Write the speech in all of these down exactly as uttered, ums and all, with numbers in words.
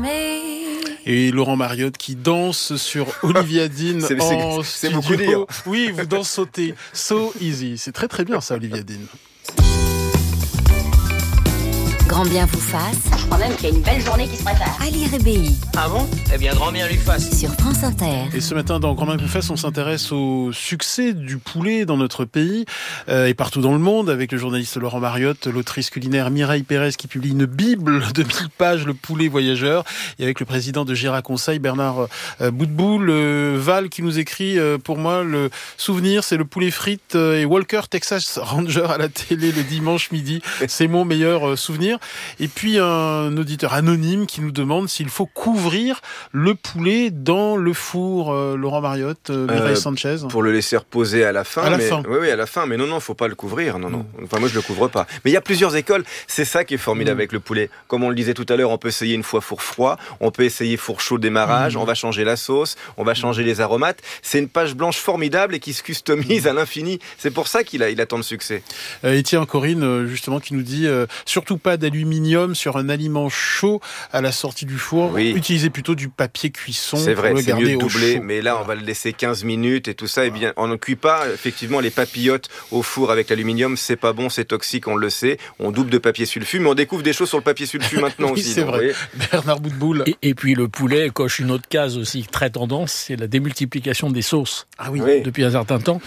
Et Laurent Mariotte qui danse sur Olivia Dean c'est, en c'est, c'est studio. beaucoup dire. Oui, vous dansez sauter. So easy. C'est très très bien ça, Olivia Dean. Grand bien vous fasse. Je crois même qu'il y a une belle journée qui se prépare. Ali Rébéi. Ah bon ? Eh bien, grand bien lui fasse. Sur France Inter. Et ce matin, dans Grand bien vous fasse, on s'intéresse au succès du poulet dans notre pays euh, et partout dans le monde, avec le journaliste Laurent Mariotte, l'autrice culinaire Mireille Pérez qui publie une bible de mille pages, Le poulet voyageur, et avec le président de Gira Conseil, Bernard euh, Boutboul, euh, Val, qui nous écrit euh, pour moi le souvenir, c'est le poulet frites euh, et Walker Texas Ranger à la télé le dimanche midi. C'est mon meilleur euh, souvenir. Et puis un auditeur anonyme qui nous demande s'il faut couvrir le poulet dans le four, euh, Laurent Mariotte, euh, Mireille euh, Sanchez. Pour le laisser reposer à la fin. À la mais... fin. Oui, oui, à la fin. Mais non, non, faut pas le couvrir. Non, non. Enfin, moi, je le couvre pas. Mais il y a plusieurs écoles. C'est ça qui est formidable mmh. avec le poulet. Comme on le disait tout à l'heure, on peut essayer une fois four froid, on peut essayer four chaud démarrage, mmh. on va changer la sauce, on va changer les aromates. C'est une page blanche formidable et qui se customise mmh. à l'infini. C'est pour ça qu'il a, il a tant de succès. Euh, et tiens, Corinne, justement, qui nous dit euh, surtout pas d'aluminium sur un aliment chaud à la sortie du four. Oui. Utilisez plutôt du papier cuisson. C'est vrai, pour le c'est mieux de garder doubler, chaud. mais là on va le laisser quinze minutes et tout ça. Et bien, on ne cuit pas effectivement les papillotes au four avec l'aluminium, c'est pas bon, c'est toxique, on le sait. On double de papier sulfu, mais on découvre des choses sur le papier sulfu maintenant oui, aussi. C'est donc, vrai. Bernard Boutboul. Et, et puis le poulet coche une autre case aussi très tendance, c'est la démultiplication des sauces. Ah oui. oui. Depuis un certain temps.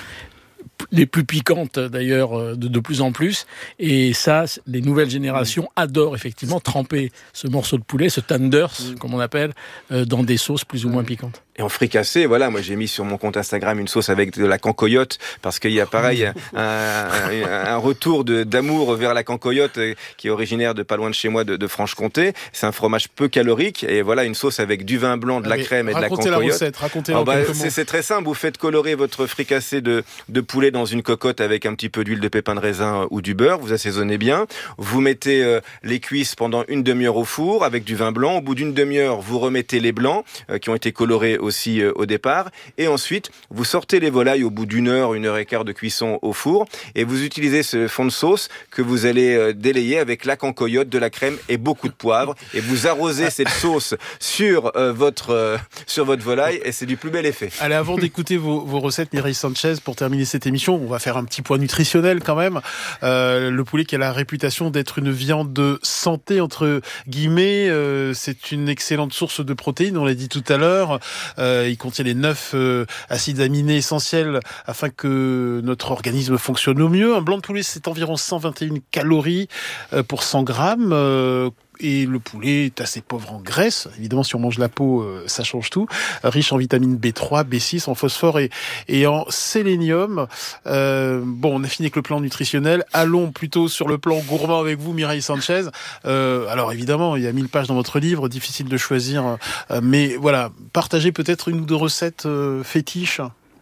Les plus piquantes d'ailleurs de, de plus en plus, et ça les nouvelles générations adorent effectivement tremper ce morceau de poulet, ce tenders mmh. comme on appelle, euh, dans des sauces plus ou moins piquantes. Et en fricassé, voilà, moi j'ai mis sur mon compte Instagram une sauce avec de la cancoyote, parce qu'il y a pareil un, un, un retour de, d'amour vers la cancoyote qui est originaire de pas loin de chez moi, de, de Franche-Comté. C'est un fromage peu calorique, et voilà une sauce avec du vin blanc, de la ah crème et de la cancoyote. Racontez la recette, racontez-la. Oh bah, c'est, c'est très simple, vous faites colorer votre fricassé de, de poulet dans une cocotte avec un petit peu d'huile de pépin de raisin ou du beurre, vous assaisonnez bien, vous mettez euh, les cuisses pendant une demi-heure au four avec du vin blanc, au bout d'une demi-heure vous remettez les blancs euh, qui ont été colorés aussi euh, au départ, et ensuite vous sortez les volailles au bout d'une heure, une heure et quart de cuisson au four, et vous utilisez ce fond de sauce que vous allez euh, délayer avec la cancoyote, de la crème et beaucoup de poivre, et vous arrosez cette sauce sur euh, votre euh, sur votre volaille, et c'est du plus bel effet. Allez, avant d'écouter vos, vos recettes, Mireille Sanchez, pour terminer cette émission, on va faire un petit point nutritionnel quand même. Euh, le poulet qui a la réputation d'être une viande de santé, entre guillemets, euh, c'est une excellente source de protéines, on l'a dit tout à l'heure. Euh, il contient les neuf euh, acides aminés essentiels afin que notre organisme fonctionne au mieux. Un blanc de poulet, c'est environ cent vingt et une calories euh, pour cent grammes. Euh, Et le poulet est assez pauvre en graisse. Évidemment, si on mange la peau, euh, ça change tout. Riche en vitamine B trois, B six, en phosphore et, et en sélénium. Euh, bon, on a fini avec le plan nutritionnel. Allons plutôt sur le plan gourmand avec vous, Mireille Sanchez. Euh, alors évidemment, il y a mille pages dans votre livre, difficile de choisir. Euh, mais voilà, partagez peut-être une ou deux recettes euh, fétiches.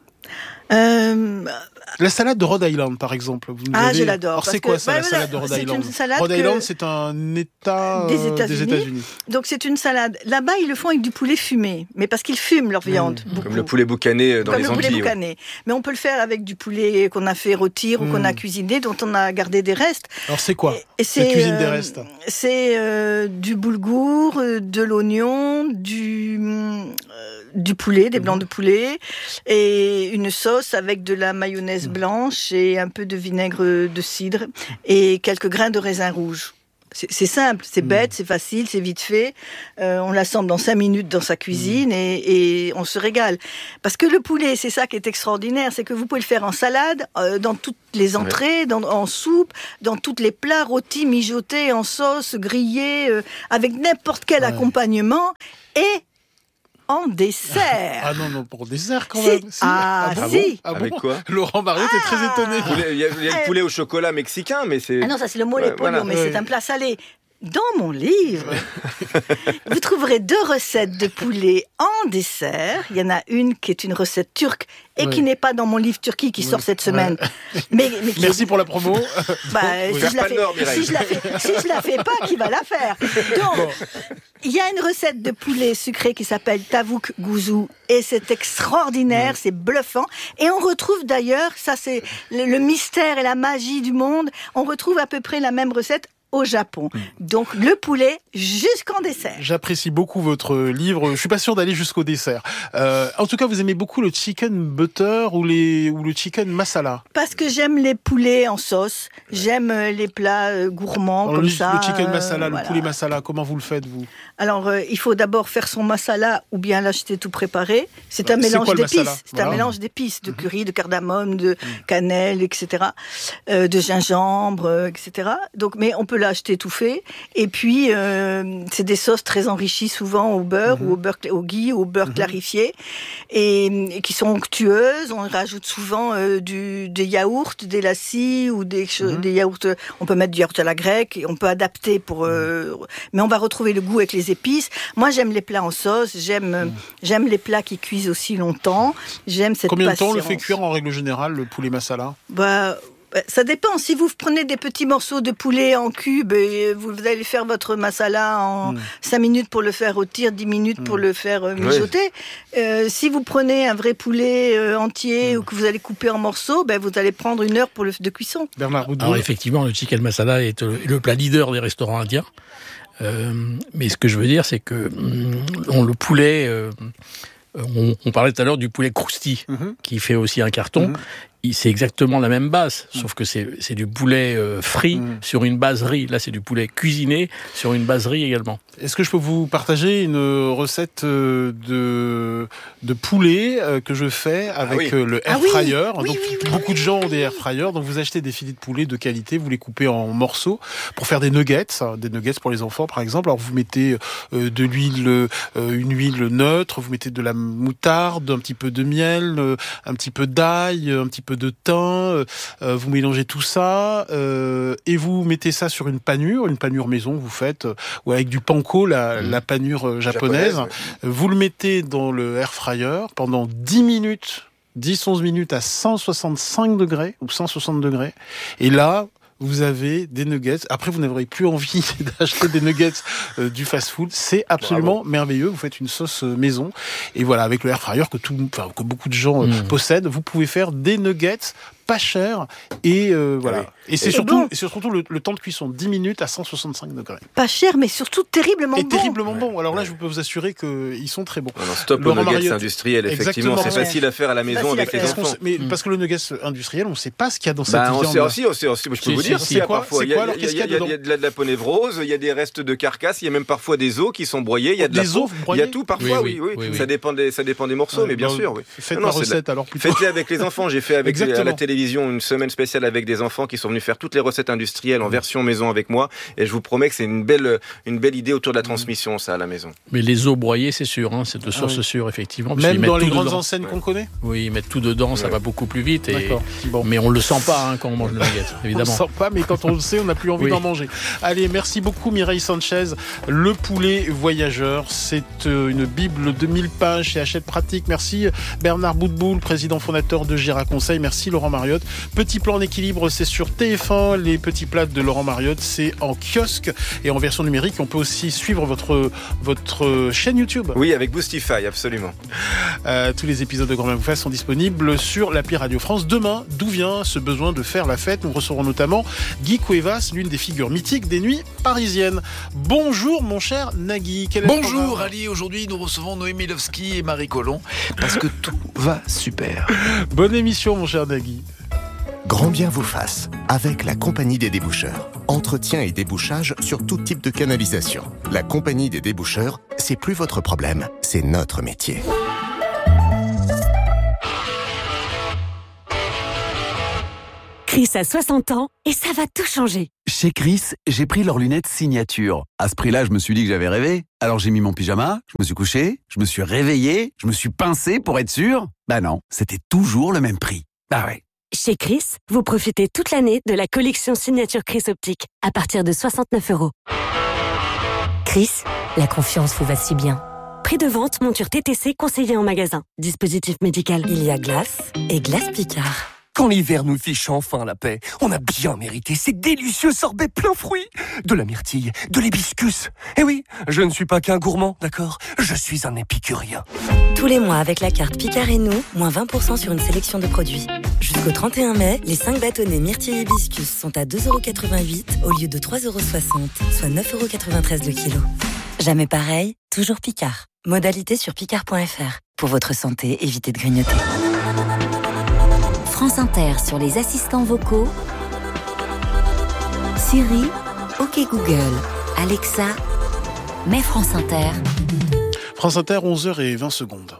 Euh... La salade de Rhode Island, par exemple. Vous nous ah, avez... je l'adore. Alors, c'est quoi ça, bah, la salade de Rhode Island ? Rhode Island, que... c'est un État des États-Unis. des États-Unis. Donc, c'est une salade. Là-bas, ils le font avec du poulet fumé, mais parce qu'ils fument leur viande. Mmh. Comme le poulet boucané dans Comme les le Antilles. Poulet boucané. Ouais. Mais on peut le faire avec du poulet qu'on a fait rôtir mmh. ou qu'on a cuisiné, dont on a gardé des restes. Alors, c'est quoi et, et c'est, la cuisine euh, des restes ? C'est euh, du boulgour, de l'oignon, du... Euh, du poulet, des blancs de poulet, et une sauce avec de la mayonnaise blanche et un peu de vinaigre de cidre et quelques grains de raisin rouge. C'est, c'est simple, c'est bête, c'est facile, c'est vite fait. Euh, on l'assemble dans cinq minutes dans sa cuisine mmh. et, et on se régale. Parce que le poulet, c'est ça qui est extraordinaire, c'est que vous pouvez le faire en salade, euh, dans toutes les entrées, ouais. dans, en soupe, dans tous les plats, rôtis, mijotés, en sauce, grillés, euh, avec n'importe quel ouais. accompagnement. Et en dessert. Ah non, non, pour dessert quand si. même. Si. Ah, ah, bon si. Ah bon Avec quoi ? Laurent Mariotte ah. est très étonné. Il y a, il y a le poulet au chocolat mexicain, mais c'est... Ah non, ça c'est le mole pollo, voilà. mais ouais. c'est un plat salé. Dans mon livre, vous trouverez deux recettes de poulet en dessert. Il y en a une qui est une recette turque et oui. qui n'est pas dans mon livre Turquie qui oui. sort cette semaine. Ouais. Mais, mais Merci est... pour la promo. Bah, bon, si, oui. je la fais, nord, si, je la fais, si je la fais pas, qui va la faire ? Donc, bon. il y a une recette de poulet sucré qui s'appelle tavuk gouzou et c'est extraordinaire, oui. c'est bluffant. Et on retrouve d'ailleurs, ça c'est le, le mystère et la magie du monde, on retrouve à peu près la même recette au Japon. Donc le poulet jusqu'en dessert. J'apprécie beaucoup votre livre. Je suis pas sûr d'aller jusqu'au dessert. Euh, en tout cas, vous aimez beaucoup le chicken butter ou, les, ou le chicken masala. Parce que j'aime les poulets en sauce. J'aime les plats gourmands. Alors, comme le, ça. Le chicken masala, euh, le voilà. poulet masala, comment vous le faites, vous? Alors, euh, il faut d'abord faire son masala ou bien l'acheter tout préparé. C'est un mélange quoi, d'épices. C'est voilà. un mélange d'épices, de curry, de cardamome, de cannelle, et cetera, euh, de gingembre, euh, et cetera. Donc, mais on peut l'acheter tout fait. Et puis, euh, c'est des sauces très enrichies souvent au beurre mm-hmm. ou au beurre au ghee, au beurre mm-hmm. clarifié, et, et qui sont onctueuses. On rajoute souvent euh, du, des yaourts, des lassis ou des, mm-hmm. des yaourts. On peut mettre du yaourt à la grecque. Et on peut adapter pour. Euh, mm-hmm. Mais on va retrouver le goût avec les épices. Moi, j'aime les plats en sauce. J'aime, mm. j'aime les plats qui cuisent aussi longtemps. J'aime cette Combien patience. de temps on le fait cuire en règle générale, le poulet masala? Bah, ça dépend. Si vous prenez des petits morceaux de poulet en cubes, et vous allez faire votre masala en mm. cinq minutes pour le faire rôtir, dix minutes mm. pour le faire euh, mijoter. Oui. Euh, si vous prenez un vrai poulet euh, entier mm. ou que vous allez couper en morceaux, ben, vous allez prendre une heure pour le, de cuisson. Bernard Boudboul. Alors effectivement, le chicken masala est le, le plat leader des restaurants indiens. Euh, mais ce que je veux dire, c'est que on, le poulet... Euh, on, on parlait tout à l'heure du poulet crousti, mm-hmm. qui fait aussi un carton. Mm-hmm. C'est exactement la même base, mmh. sauf que c'est, c'est du poulet euh, frit mmh. sur une base riz. Là, c'est du poulet cuisiné sur une base riz également. Est-ce que je peux vous partager une recette de, de poulet que je fais avec ah oui. le air ah fryer oui. Oui, donc, oui, oui, beaucoup oui. de gens ont des air fryers. Donc, vous achetez des filets de poulet de qualité, vous les coupez en morceaux pour faire des nuggets, des nuggets pour les enfants, par exemple. Alors, vous mettez euh, de l'huile, euh, une huile neutre, vous mettez de la moutarde, un petit peu de miel, euh, un petit peu d'ail, un petit peu de thym, euh, vous mélangez tout ça euh, et vous mettez ça sur une panure, une panure maison vous faites, euh, ou avec du panko, la, mmh. la panure japonaise, japonaise ouais. Vous le mettez dans le air fryer pendant dix minutes, dix à onze minutes à cent soixante-cinq degrés ou cent soixante degrés, et là vous avez des nuggets. Après, vous n'aurez plus envie d'acheter des nuggets euh, du fast-food. C'est absolument Bravo. merveilleux. Vous faites une sauce euh, maison. Et voilà, avec le air fryer que, tout, enfin, que beaucoup de gens euh, mmh. possèdent, vous pouvez faire des nuggets pas cher et euh, voilà. Oui. Et c'est et surtout, bon. et c'est surtout le, le temps de cuisson, dix minutes à cent soixante-cinq degrés. Pas cher, mais surtout terriblement et bon. Et terriblement ouais. bon. Alors là, ouais. je peux vous assurer qu'ils sont très bons. Alors, stop aux nuggets Mariotte. industriels, effectivement. Exactement. C'est ouais. facile à faire à la maison avec les enfants. Mais mmh. parce que le nuggets industriel, on ne sait pas ce qu'il y a dans cette bah, viande. On sait aussi, on sait aussi, je peux c'est, vous dire, c'est quoi, parfois. Il y a de la ponévrose, il y a des restes de carcasse, il y a même parfois des os qui sont broyés, il y a de la peau, il y a tout parfois, oui, oui. Ça dépend des, ça dépend des morceaux, mais bien sûr, oui. Faites la recette alors plutôt. Faites-les avec les enfants. J'ai fait avec à la télévision une semaine spéciale avec des enfants qui sont venus faire toutes les recettes industrielles en version maison avec moi, et je vous promets que c'est une belle, une belle idée autour de la transmission, ça, à la maison. Mais les os broyés, c'est sûr, hein, c'est de source ah oui. sûre, effectivement. Même dans les grandes dedans. enseignes ouais. qu'on connaît. Oui, mettre tout dedans, ça ouais. va beaucoup plus vite. Et... Bon. Mais on le sent pas hein, quand on mange le nugget, évidemment. On le sent pas, mais quand on le sait, on n'a plus envie oui. d'en manger. Allez, merci beaucoup Mireille Sanchez. Le poulet voyageur, c'est une bible de mille pages chez Hachette Pratique. Merci Bernard Boudboul, président fondateur de Gira Conseil. Merci Laurent Mariotte. Petit plan en équilibre, c'est sur T F un. Les petits plats de Laurent Mariotte, c'est en kiosque et en version numérique. On peut aussi suivre votre, votre chaîne YouTube. Oui, avec Boostify, absolument. Euh, tous les épisodes de Grand Bien vous fasse sont disponibles sur l'appli Radio France. Demain, d'où vient ce besoin de faire la fête? Nous recevrons notamment Guy Cuevas, l'une des figures mythiques des nuits parisiennes. Bonjour mon cher Nagui. Quel est Bonjour Ali, aujourd'hui nous recevons Noémie Lovski et Marie Colomb parce que tout va super. Bonne émission mon cher Nagui. Grand Bien vous fasse, avec la Compagnie des déboucheurs. Entretien et débouchage sur tout type de canalisation. La Compagnie des déboucheurs, c'est plus votre problème, c'est notre métier. Chris a soixante ans et ça va tout changer. Chez Chris, j'ai pris leurs lunettes signature. À ce prix-là, je me suis dit que j'avais rêvé. Alors j'ai mis mon pyjama, je me suis couché, je me suis réveillé, je me suis pincé pour être sûr. Bah non, c'était toujours le même prix. Bah ouais. Chez Chris, vous profitez toute l'année de la collection signature Chris Optique à partir de soixante-neuf euros. Chris, la confiance vous va si bien. Prix de vente, monture T T C conseillé en magasin. Dispositif médical. Il y a Glace et Glace Picard. Quand l'hiver nous fiche enfin la paix, on a bien mérité ces délicieux sorbets plein fruits. De la myrtille, de l'hibiscus. Eh oui, je ne suis pas qu'un gourmand, d'accord? Je suis un épicurien. Tous les mois avec la carte Picard et nous, moins vingt pour cent sur une sélection de produits. Jusqu'au trente et un mai, les cinq bâtonnets myrtille hibiscus sont à deux euros quatre-vingt-huit au lieu de trois euros soixante, soit neuf euros quatre-vingt-treize le kilo. Jamais pareil, toujours Picard. Modalité sur picard point f r. Pour votre santé, évitez de grignoter. France Inter sur les assistants vocaux. Siri, OK Google, Alexa, mets France Inter. France Inter, onze heures vingt secondes.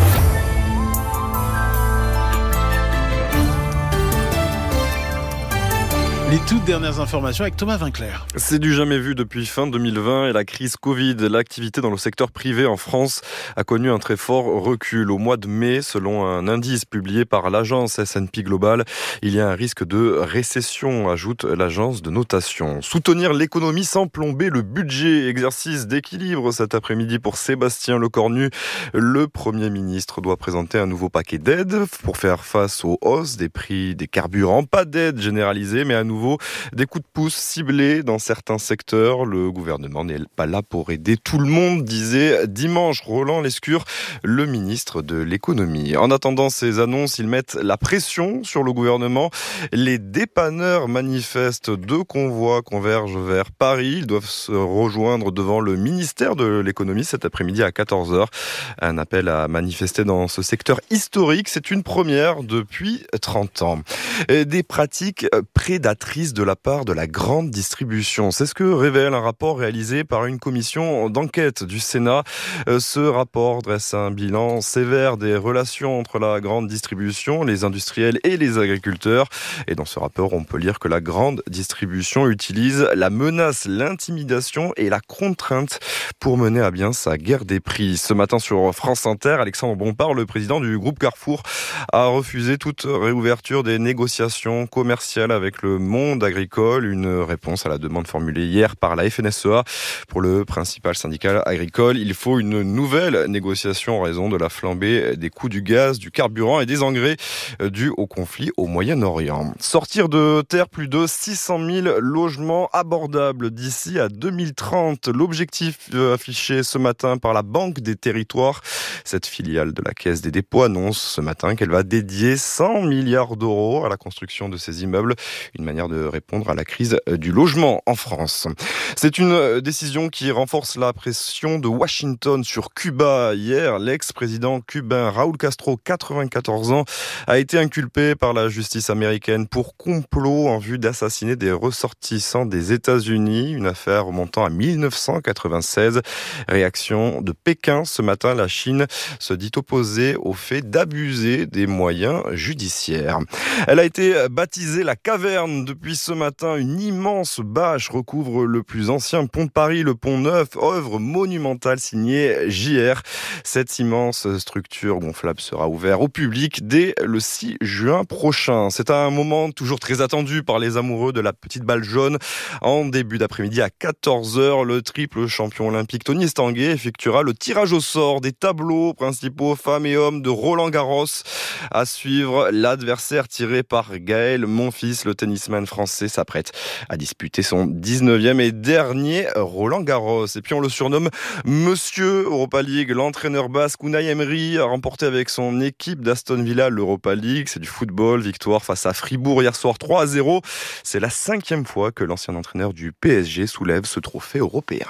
Les toutes dernières informations avec Thomas Vinclair. C'est du jamais vu depuis fin deux mille vingt et la crise Covid. L'activité dans le secteur privé en France a connu un très fort recul. Au mois de mai, selon un indice publié par l'agence S and P Global, il y a un risque de récession, ajoute l'agence de notation. Soutenir l'économie sans plomber le budget. Exercice d'équilibre cet après-midi pour Sébastien Lecornu. Le Premier ministre doit présenter un nouveau paquet d'aides pour faire face aux hausses des prix des carburants. Pas d'aide généralisée, mais à nouveau des coups de pouce ciblés dans certains secteurs. Le gouvernement n'est pas là pour aider tout le monde, disait dimanche Roland Lescure, le ministre de l'économie. En attendant ces annonces, ils mettent la pression sur le gouvernement. Les dépanneurs manifestent. Deux convois convergent vers Paris. Ils doivent se rejoindre devant le ministère de l'économie cet après-midi à quatorze heures. Un appel à manifester dans ce secteur historique. C'est une première depuis trente ans. Des pratiques prédatrices de la part de la grande distribution. C'est ce que révèle un rapport réalisé par une commission d'enquête du Sénat. Ce rapport dresse un bilan sévère des relations entre la grande distribution, les industriels et les agriculteurs. Et dans ce rapport, on peut lire que la grande distribution utilise la menace, l'intimidation et la contrainte pour mener à bien sa guerre des prix. Ce matin sur France Inter, Alexandre Bompard, le président du groupe Carrefour, a refusé toute réouverture des négociations commerciales avec le monde agricole, une réponse à la demande formulée hier par la F N S E A. Pour le principal syndicat agricole, il faut une nouvelle négociation en raison de la flambée des coûts du gaz, du carburant et des engrais dus au conflit au Moyen-Orient. Sortir de terre plus de six cent mille logements abordables d'ici à deux mille trente. L'objectif affiché ce matin par la Banque des Territoires. Cette filiale de la Caisse des dépôts annonce ce matin qu'elle va dédier cent milliards d'euros à la construction de ces immeubles. Une manière de répondre à la crise du logement en France. C'est une décision qui renforce la pression de Washington sur Cuba. Hier, l'ex-président cubain Raúl Castro, quatre-vingt-quatorze ans, a été inculpé par la justice américaine pour complot en vue d'assassiner des ressortissants des États-Unis. Une affaire remontant à mille neuf cent quatre-vingt-seize. Réaction de Pékin ce matin, la Chine se dit opposée au fait d'abuser des moyens judiciaires. Elle a été baptisée la caverne depuis ce matin. Une immense bâche recouvre le plus ancien pont de Paris, le pont Neuf, œuvre monumentale signée J R. Cette immense structure gonflable sera ouverte au public dès le six juin prochain. C'est un moment toujours très attendu par les amoureux de la petite balle jaune. En début d'après-midi à quatorze heures, le triple champion olympique Tony Estanguet effectuera le tirage au sort des tableaux principaux femmes et hommes de Roland-Garros. À suivre, l'adversaire tiré par Gaël Monfils, le tennisman français, s'apprête à disputer son dix-neuvième et dernier Roland-Garros. Et puis on le surnomme Monsieur Europa League. L'entraîneur basque Unai Emery a remporté avec son équipe d'Aston Villa l'Europa League. C'est du football. Victoire face à Fribourg hier soir trois à zéro. C'est la cinquième fois que l'ancien entraîneur du P S G soulève ce trophée européen.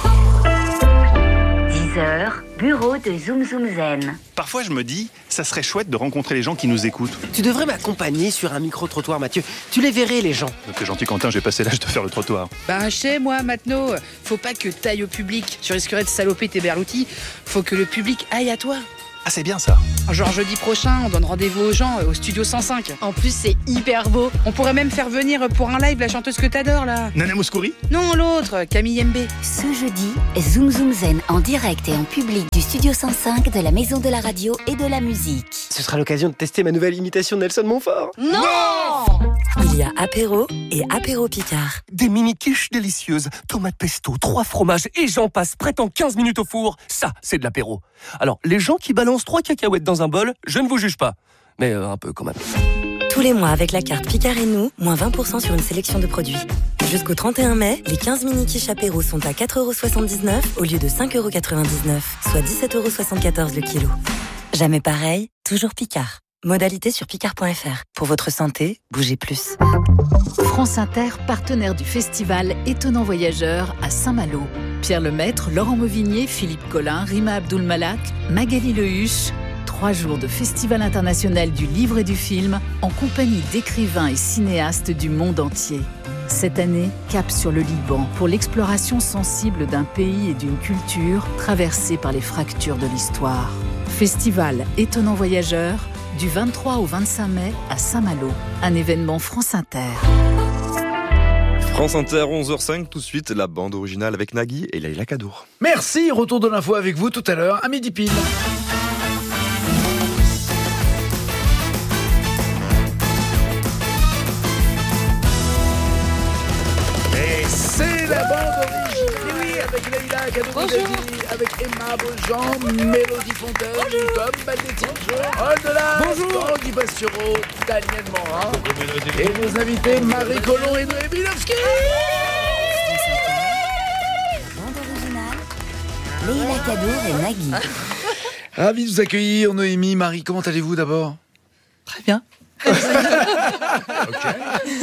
dix heures, bureau de Zoom Zoom Zen. Parfois, je me dis, ça serait chouette de rencontrer les gens qui nous écoutent. Tu devrais m'accompagner sur un micro-trottoir, Mathieu. Tu les verrais, les gens. T'es gentil, Quentin, j'ai passé l'âge de faire le trottoir. Ben, chez moi, maintenant, faut pas que t'ailles au public. Tu risquerais de saloper tes berloutis. Faut que le public aille à toi. Ah, c'est bien ça. Genre jeudi prochain, on donne rendez-vous aux gens au studio cent cinq. En plus, c'est hyper beau. On pourrait même faire venir pour un live la chanteuse que t'adores, là. Nana Mouskouri ? Non, l'autre, Camille M B. Ce jeudi, Zoom Zoom Zen en direct et en public du studio cent cinq de la Maison de la Radio et de la Musique. Ce sera l'occasion de tester ma nouvelle imitation de Nelson Montfort. Non ! Il y a apéro et apéro Picard. Des mini-quiches délicieuses, tomates pesto, trois fromages et j'en passe, prêt en quinze minutes au four. Ça, c'est de l'apéro. Alors, les gens qui balancent trois cacahuètes dans un bol, je ne vous juge pas. Mais euh, un peu quand même. Tous les mois avec la carte Picard et nous, moins vingt pour cent sur une sélection de produits. Jusqu'au trente et un mai, les quinze mini-quiches apéro sont à quatre euros soixante-dix-neuf au lieu de cinq euros quatre-vingt-dix-neuf, soit dix-sept euros soixante-quatorze le kilo. Jamais pareil, toujours Picard. Modalité sur picard point f r. Pour votre santé, bougez plus. France Inter, partenaire du festival Étonnant Voyageur à Saint-Malo. Pierre Lemaître, Laurent Mauvignier, Philippe Collin, Rima Abdul-Malak, Magali Lehuche. Trois jours de festival international du livre et du film en compagnie d'écrivains et cinéastes du monde entier. Cette année, cap sur le Liban pour l'exploration sensible d'un pays et d'une culture traversée par les fractures de l'histoire. Festival Étonnant Voyageur, du vingt-trois au vingt-cinq mai à Saint-Malo. Un événement France Inter. France Inter, onze heures cinq, tout de suite, la bande originale avec Nagui et Leïla Kadour. Merci, retour de l'info avec vous tout à l'heure, à midi pile. Et c'est la bande originale, oui, avec Leïla Kadour, avec Emma Beaujean, Mélodie Fontaine, Tom Baldetti, au-delà, bonjour, Guy Bastureau, Daniel Morin, et nos invités Marie Colomb et Noémie Lovski. Leïla Kadour et Nagui. Ravi de vous accueillir, Noémie, Marie, comment allez-vous d'abord ? Très bien. Ok.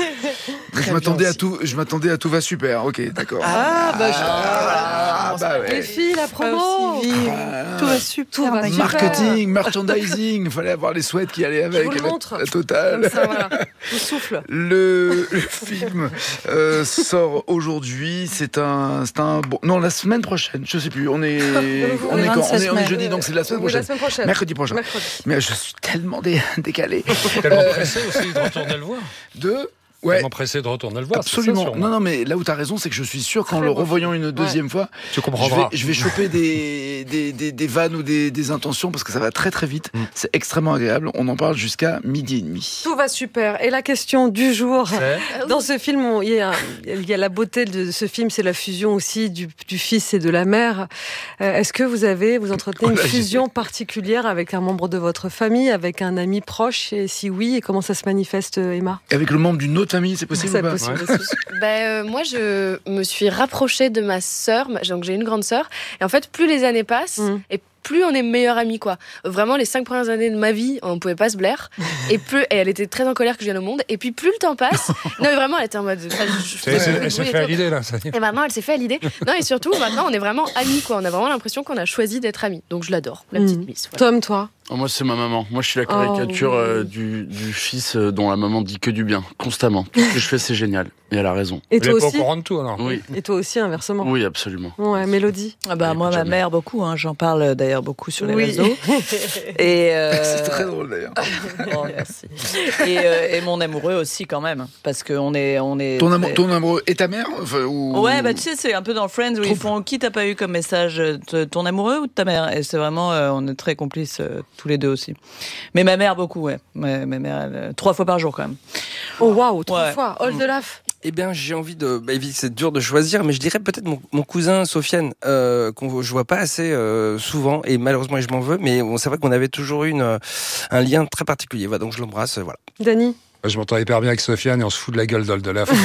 Je m'attendais à tout, je m'attendais à tout va super. Ok, d'accord. Ah, bah, je... ah, bah ouais. Les filles, la promo. Ah, tout va super. Tout va super. Marketing, merchandising, il fallait avoir les sweats qui allaient avec. Je vous le montre. La totale. Comme ça, voilà. Je vous souffle. Le, le film euh, sort aujourd'hui. C'est un, c'est un bon. Non, la semaine prochaine. Je sais plus. On est, on est quand on est, on est jeudi, donc c'est la semaine prochaine. La semaine prochaine. Mercredi prochain. Mercredi. Mais je suis tellement dé- décalé. Tellement euh, pressé aussi de retourner le voir. De Ouais. Tellement pressé de retourner le voir. Absolument. Ça, non, non, mais là où tu as raison, c'est que je suis sûr qu'en le revoyant une deuxième ouais. fois, tu comprendras. Je vais, je vais choper des, des, des, des vannes ou des, des intentions parce que ça va très très vite. Mm. C'est extrêmement agréable. On en parle jusqu'à midi et demi. Tout va super. Et la question du jour, dans ce film, on, il, y a, il y a la beauté de ce film, c'est la fusion aussi du, du fils et de la mère. Euh, est-ce que vous avez, vous entretenez une fusion particulière avec un membre de votre famille, avec un ami proche? Et si oui, et comment ça se manifeste, Emma? Avec le membre d'une autre famille, c'est possible c'est ou pas? possible ouais. ben, euh, Moi, je me suis rapprochée de ma sœur, donc j'ai une grande sœur, et en fait, plus les années passent, mmh. et plus on est meilleurs amis, quoi. Vraiment, les cinq premières années de ma vie, on pouvait pas se blaire. Et plus, et elle était très en colère que je vienne au monde. Et puis, plus le temps passe, non, mais vraiment, elle était en mode. Enfin, je, elle s'est, elle s'est fait à l'idée, là. Ça y est. Et maintenant, elle s'est fait à l'idée. Non, et surtout, maintenant, on est vraiment amis, quoi. On a vraiment l'impression qu'on a choisi d'être amis. Donc, je l'adore, la petite mmh. Miss. Voilà. Tom, toi? Oh, moi, c'est ma maman. Moi, je suis la caricature oh, oui. euh, du, du fils euh, dont la maman dit que du bien, constamment. Tout ce que je fais, c'est génial. Et elle a raison. Et toi aussi? Pas au courant de tout, alors. Oui. Et toi aussi, inversement? Oui, absolument. Ouais, Mélodie? Ah bah, moi, ma mère, beaucoup. hein. J'en parle d'ailleurs beaucoup sur les oui. réseaux. Et euh... c'est très drôle, d'ailleurs. Oh, merci. Et, euh, et mon amoureux aussi, quand même. Parce qu'on est, on est. Ton, amour, ton amoureux et ta mère enfin, ou... Ouais, bah, tu sais, c'est un peu dans Friends où Trop... ils font qui t'as pas eu comme message, ton amoureux ou de ta mère? Et c'est vraiment, euh, on est très complices euh, tous les deux aussi. Mais ma mère, beaucoup, ouais. Ma, ma mère, elle, euh, trois fois par jour, quand même. Oh, waouh, trois ouais. fois. Hold the laugh. Eh bien, j'ai envie de. Bah, c'est dur de choisir, mais je dirais peut-être mon, mon cousin Sofiane, euh, qu'on je vois pas assez euh, souvent, et malheureusement, je m'en veux, mais bon, c'est vrai qu'on avait toujours eu une, un lien très particulier. Voilà, donc je l'embrasse, voilà. Dany? Je m'entends hyper bien avec Sofiane et on se fout de la gueule d'Oldelaf. Et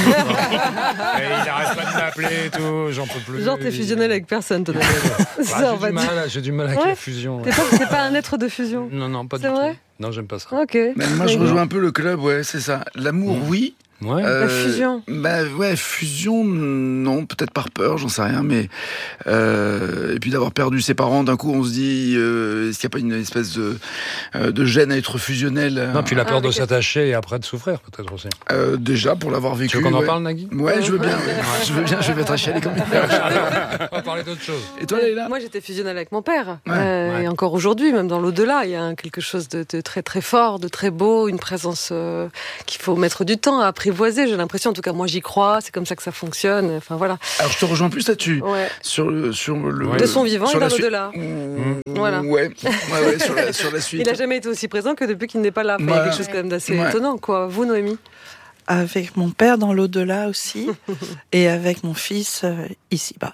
il arrête pas de m'appeler et tout, j'en peux plus. Genre, t'es fusionnel avec personne, toi. bah, j'ai, du mal, j'ai du mal avec ouais. la fusion. T'es pas, t'es pas un être de fusion? Non, non, pas c'est du vrai tout. Non, j'aime pas ça. Ok. Mais moi, je rejoins un peu le club, ouais, c'est ça. L'amour, mmh. oui. Ouais. Euh, la fusion. Bah ouais, fusion, non, peut-être par peur, j'en sais rien, mais euh, et puis d'avoir perdu ses parents, d'un coup, on se dit, euh, est-ce qu'il n'y a pas une espèce de euh, de gêne à être fusionnel? Non, puis la peur ah, de s'attacher et après de souffrir, peut-être aussi. Euh, déjà pour l'avoir vécu. Tu veux qu'on ouais. en parle, Nagui? Ouais, je veux bien. Ouais. Je veux bien. Je vais être chialer comme une. On va parler d'autre chose. Et toi, Leïla? Moi, j'étais fusionnelle avec mon père, ouais. Euh, ouais. et encore aujourd'hui, même dans l'au-delà, il y a quelque chose de, de très très fort, de très beau, une présence euh, qu'il faut mettre du temps à apprivoiser. J'ai l'impression. En tout cas, moi, j'y crois. C'est comme ça que ça fonctionne. Enfin, voilà. Alors, je te rejoins plus là-dessus. Ouais. Sur le, sur le. De son vivant et dans su- l'au-delà. Mmh, voilà. Ouais. Ouais, ouais. Sur la, sur la suite. Il a jamais été aussi présent que depuis qu'il n'est pas là. Enfin, ouais. Il y a quelque chose quand même d'assez ouais. étonnant, quoi. Vous, Noémie? Avec mon père dans l'au-delà aussi, et avec mon fils euh, ici-bas.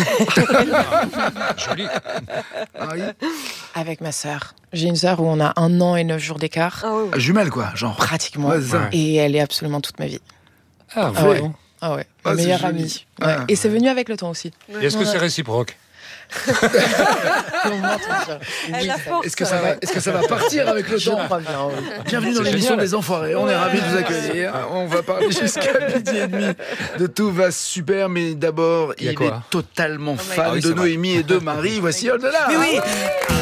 Joli. Avec ma sœur. J'ai une sœur où on a un an et neuf jours d'écart. Ah, ouais, ouais. Jumelle, quoi, genre. Pratiquement. Ouais, et elle est absolument toute ma vie. Ah, ah ouais. Ah ouais, ah, ma meilleure amie. Ouais. Ah. Et c'est venu avec le temps aussi. Et est-ce que ouais. c'est réciproque? Est-ce que ça va, est-ce que ça va partir avec le temps? Bienvenue dans l'émission des Enfoirés. On est ravis de vous accueillir. On va parler jusqu'à midi et demi de Tout va super, mais d'abord, il, il est totalement fan ah oui, de Noémie vrai. et de Marie. Voici Au-delà. Mais oui.